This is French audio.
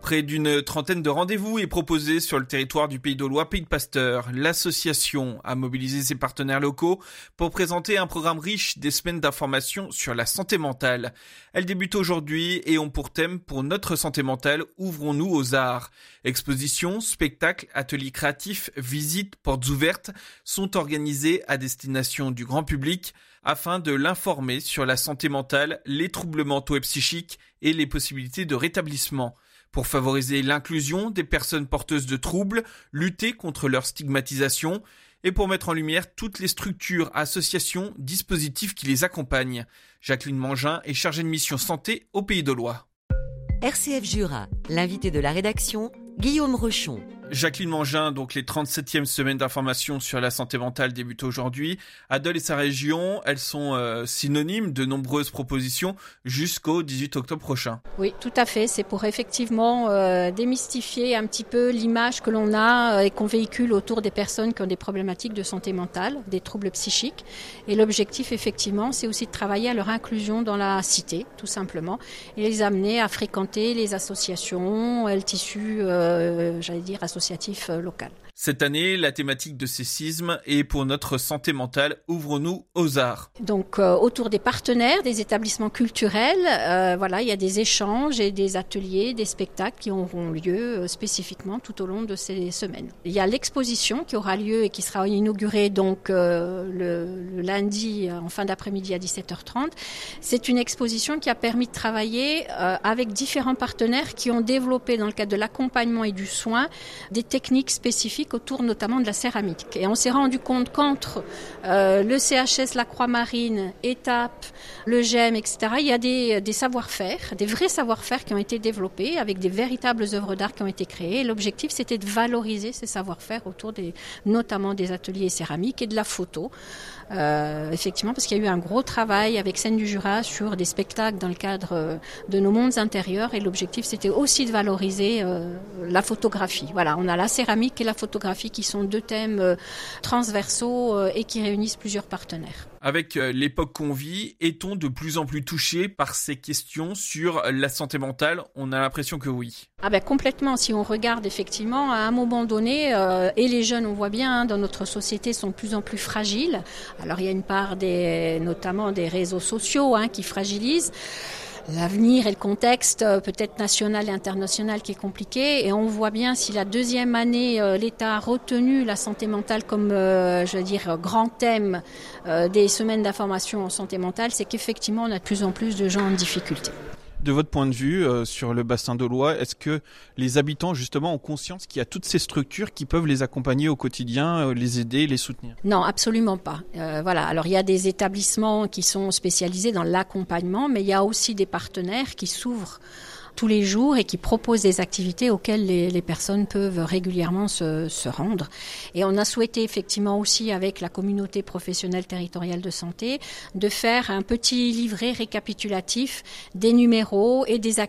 Près d'une trentaine de rendez-vous est proposé sur le territoire du Pays d'Aulois, Pays de Pasteur. L'association a mobilisé ses partenaires locaux pour présenter un programme riche des semaines d'information sur la santé mentale. Elle débute aujourd'hui et ont pour thème pour notre santé mentale, ouvrons-nous aux arts. Expositions, spectacles, ateliers créatifs, visites, portes ouvertes sont organisés à destination du grand public afin de l'informer sur la santé mentale, les troubles mentaux et psychiques et les possibilités de rétablissement. Pour favoriser l'inclusion des personnes porteuses de troubles, lutter contre leur stigmatisation et pour mettre en lumière toutes les structures, associations, dispositifs qui les accompagnent. Jacqueline Mangin est chargée de mission santé au Pays d'Aulois. RCF Jura, l'invité de la rédaction, Guillaume Rochon. Jacqueline Mangin, donc les 37e semaines d'information sur la santé mentale débutent aujourd'hui. À Dole et sa région, elles sont synonymes de nombreuses propositions jusqu'au 18 octobre prochain. Oui, tout à fait. C'est pour effectivement démystifier un petit peu l'image que l'on a et qu'on véhicule autour des personnes qui ont des problématiques de santé mentale, des troubles psychiques. Et l'objectif, effectivement, c'est aussi de travailler à leur inclusion dans la cité, tout simplement, et les amener à fréquenter les associations, le tissu, associatif local. Cette année, la thématique de ces CISM est pour notre santé mentale, ouvrons-nous aux arts. Donc autour des partenaires, des établissements culturels, il y a des échanges et des ateliers, des spectacles qui auront lieu spécifiquement tout au long de ces semaines. Il y a l'exposition qui aura lieu et qui sera inaugurée donc le lundi en fin d'après-midi à 17h30. C'est une exposition qui a permis de travailler avec différents partenaires qui ont développé dans le cadre de l'accompagnement et du soin des techniques spécifiques autour notamment de la céramique. Et on s'est rendu compte qu'entre le CHS, la Croix-Marine, Étape, le GEM, etc., il y a des savoir-faire, des vrais savoir-faire qui ont été développés avec des véritables œuvres d'art qui ont été créées. Et l'objectif, c'était de valoriser ces savoir-faire autour notamment des ateliers céramiques et de la photo. Effectivement, parce qu'il y a eu un gros travail avec Scènes du Jura sur des spectacles dans le cadre de nos mondes intérieurs. Et l'objectif, c'était aussi de valoriser la photographie. Voilà, on a la céramique et la photographie qui sont deux thèmes transversaux et qui réunissent plusieurs partenaires. Avec l'époque qu'on vit, est-on de plus en plus touché par ces questions sur la santé mentale ? On a l'impression que oui. Complètement. Si on regarde effectivement, à un moment donné, et les jeunes, on voit bien, dans notre société, sont de plus en plus fragiles. Alors il y a une part notamment des réseaux sociaux qui fragilisent. L'avenir et le contexte peut-être national et international qui est compliqué, et on voit bien si la deuxième année l'État a retenu la santé mentale comme grand thème des semaines d'information en santé mentale, c'est qu'effectivement on a de plus en plus de gens en difficulté. De votre point de vue, sur le bassin d'Aulois, est-ce que les habitants justement ont conscience qu'il y a toutes ces structures qui peuvent les accompagner au quotidien, les aider, les soutenir ? Non, absolument pas. Alors il y a des établissements qui sont spécialisés dans l'accompagnement, mais il y a aussi des partenaires qui s'ouvrent tous les jours et qui proposent des activités auxquelles les personnes peuvent régulièrement se rendre. Et on a souhaité effectivement aussi avec la communauté professionnelle territoriale de santé de faire un petit livret récapitulatif des numéros et des activités